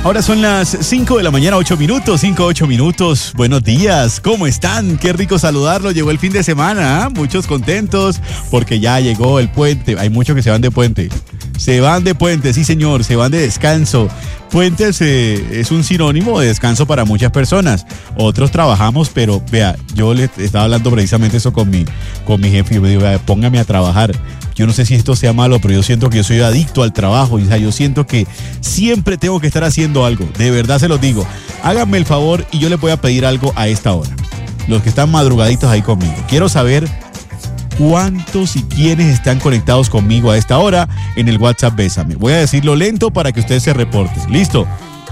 Ahora son las 5 de la mañana, 8 minutos, 8 minutos. Buenos días, ¿cómo están? Qué rico saludarlos. Llegó el fin de semana, ¿eh? Muchos contentos porque ya llegó el puente. Hay muchos que se van de puente. Se van de puente, sí señor, se van de descanso. Puentes es un sinónimo de descanso para muchas personas. Otros trabajamos, pero vea, yo le estaba hablando precisamente eso con mi jefe. Y me digo, vea, póngame a trabajar. Yo no sé si esto sea malo, pero yo siento que yo soy adicto al trabajo. O sea, yo siento que siempre tengo que estar haciendo algo. De verdad se los digo. Háganme el favor y yo les voy a pedir algo a esta hora. Los que están madrugaditos ahí conmigo. Quiero saber cuántos y quiénes están conectados conmigo a esta hora en el WhatsApp Bésame. Voy a decirlo lento para que ustedes se reporten. ¿Listo?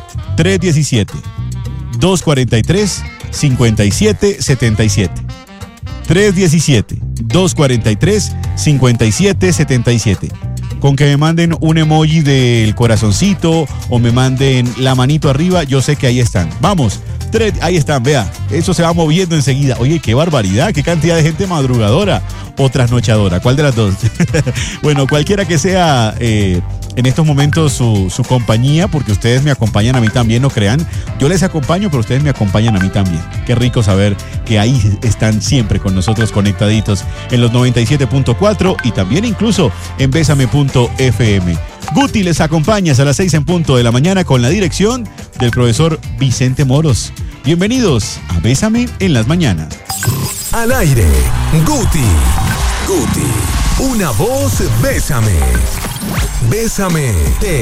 317-243-5777. 317-243-5777. Con que me manden un emoji del corazoncito o me manden la manito arriba, yo sé que ahí están. Vamos, ahí están, vea, eso se va moviendo enseguida. Oye, qué barbaridad, qué cantidad de gente madrugadora o trasnochadora. ¿Cuál de las dos? Bueno, cualquiera que sea en estos momentos su compañía, porque ustedes me acompañan a mí también, no crean. Yo les acompaño, pero ustedes me acompañan a mí también. Qué rico saber que ahí están siempre con nosotros conectaditos en los 97.4 y también incluso en Bésame.fm. Guti les acompaña a las 6 en punto de la mañana con la dirección del profesor Vicente Moros. Bienvenidos a Bésame en las mañanas. Al aire, Guti. Una voz, Bésame. Bésame, te